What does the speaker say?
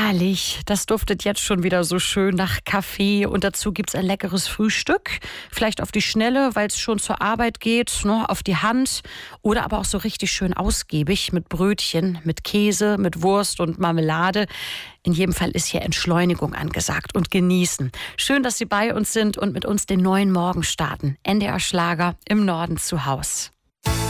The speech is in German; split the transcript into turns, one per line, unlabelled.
Herrlich, das duftet jetzt schon wieder so schön nach Kaffee und dazu gibt's ein leckeres Frühstück. Vielleicht auf die Schnelle, weil es schon zur Arbeit geht, ne, auf die Hand oder aber auch so richtig schön ausgiebig mit Brötchen, mit Käse, mit Wurst und Marmelade. In jedem Fall ist hier Entschleunigung angesagt und genießen. Schön, dass Sie bei uns sind und mit uns den neuen Morgen starten. NDR Schlager im Norden zu Haus.